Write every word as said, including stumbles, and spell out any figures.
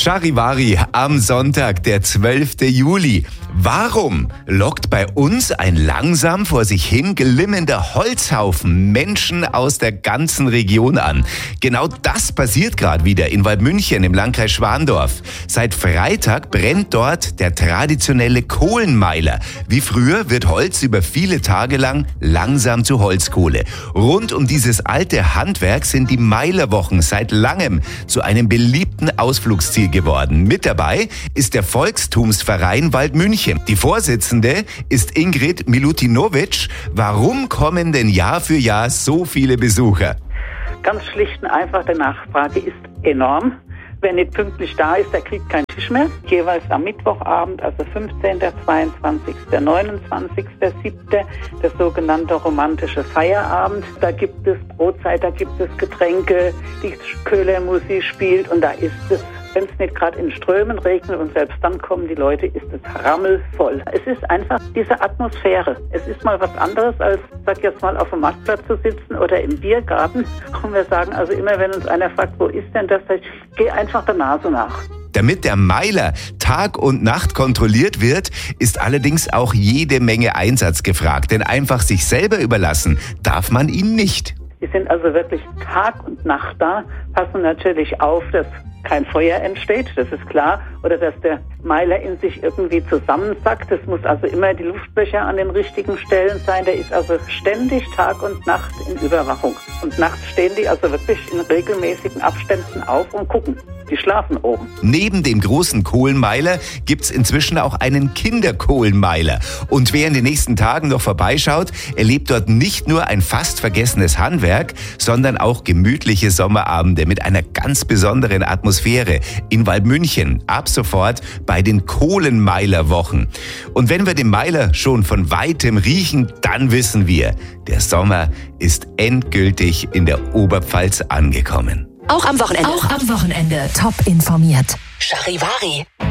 Charivari am Sonntag, der zwölfte Juli. Warum lockt bei uns ein langsam vor sich hin glimmender Holzhaufen Menschen aus der ganzen Region an? Genau das passiert gerade wieder in Waldmünchen im Landkreis Schwandorf. Seit Freitag brennt dort der traditionelle Kohlenmeiler. Wie früher wird Holz über viele Tage lang langsam zu Holzkohle. Rund um dieses alte Handwerk sind die Meilerwochen seit langem zu einem beliebten Ausflugsziel geworden. Mit dabei ist der Volkstumsverein Waldmünchen. Die Vorsitzende ist Ingrid Milutinovic. Warum kommen denn Jahr für Jahr so viele Besucher? Ganz schlicht und einfach, die Nachfrage ist enorm. Wer nicht pünktlich da ist, der kriegt keinen Tisch mehr. Jeweils am Mittwochabend, also fünfzehnten, zweiundzwanzigsten, neunundzwanzigsten, siebten der sogenannte romantische Feierabend. Da gibt es Brotzeit, da gibt es Getränke, die Köhlermusik spielt und da ist es, wenn es nicht gerade in Strömen regnet und selbst dann kommen die Leute, ist es rammelvoll. Es ist einfach diese Atmosphäre. Es ist mal was anderes, als, sag jetzt mal, auf dem Marktplatz zu sitzen oder im Biergarten. Und wir sagen also immer, wenn uns einer fragt, wo ist denn das, sag ich, geh einfach der Nase nach. Damit der Meiler Tag und Nacht kontrolliert wird, ist allerdings auch jede Menge Einsatz gefragt. Denn einfach sich selber überlassen darf man ihn nicht. Die sind also wirklich Tag und Nacht da, passen natürlich auf, dass kein Feuer entsteht, das ist klar, oder dass der Meiler in sich irgendwie zusammensackt. Es muss also immer die Luftböcher an den richtigen Stellen sein. Der ist also ständig Tag und Nacht in Überwachung. Und nachts stehen die also wirklich in regelmäßigen Abständen auf und gucken. Die schlafen oben. Neben dem großen Kohlenmeiler gibt's inzwischen auch einen Kinderkohlenmeiler. Und wer in den nächsten Tagen noch vorbeischaut, erlebt dort nicht nur ein fast vergessenes Handwerk, sondern auch gemütliche Sommerabende mit einer ganz besonderen Atmosphäre in Waldmünchen. Ab sofort bei den Kohlenmeilerwochen. Und wenn wir den Meiler schon von weitem riechen, dann wissen wir, der Sommer ist endgültig in der Oberpfalz angekommen. Auch am Wochenende. Auch am Wochenende top informiert. Charivari.